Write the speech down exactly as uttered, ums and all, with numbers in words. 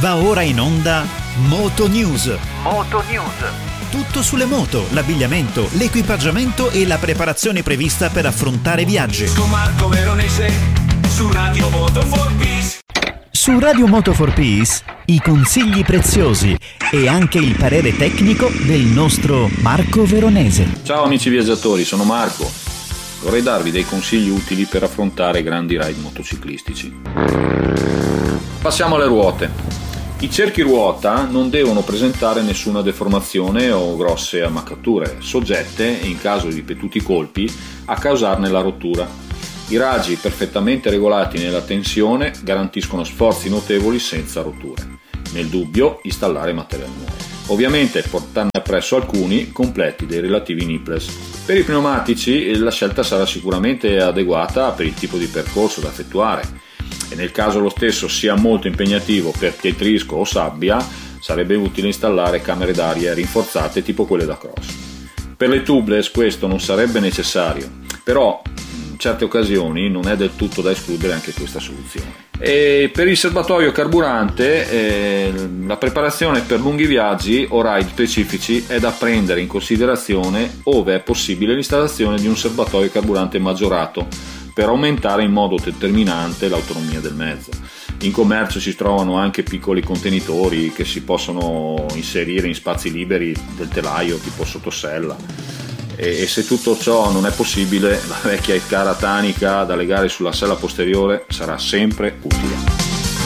Va ora in onda Moto News. Moto News. Tutto sulle moto, l'abbigliamento, l'equipaggiamento e la preparazione prevista per affrontare viaggi. Con Marco Veronese su Radio Moto for Peace. Su Radio Moto for Peace i consigli preziosi e anche il parere tecnico del nostro Marco Veronese. Ciao amici viaggiatori, sono Marco. Vorrei darvi dei consigli utili per affrontare grandi ride motociclistici. Passiamo alle ruote. I cerchi ruota non devono presentare nessuna deformazione o grosse ammaccature, soggette, in caso di ripetuti colpi, a causarne la rottura. I raggi perfettamente regolati nella tensione garantiscono sforzi notevoli senza rotture. Nel dubbio, installare materiale nuovo. Ovviamente portarne appresso alcuni completi dei relativi nipples. Per i pneumatici la scelta sarà sicuramente adeguata per il tipo di percorso da effettuare. E nel caso lo stesso sia molto impegnativo per pietrisco o sabbia, sarebbe utile installare camere d'aria rinforzate tipo quelle da cross. Per le tubeless questo non sarebbe necessario, però in certe occasioni non è del tutto da escludere anche questa soluzione. E per il serbatoio carburante eh, la preparazione per lunghi viaggi o ride specifici è da prendere in considerazione ove è possibile l'installazione di un serbatoio carburante maggiorato per aumentare in modo determinante l'autonomia del mezzo. In commercio si trovano anche piccoli contenitori che si possono inserire in spazi liberi del telaio tipo sottosella. E, e se tutto ciò non è possibile, la vecchia e cara tanica da legare sulla sella posteriore sarà sempre utile.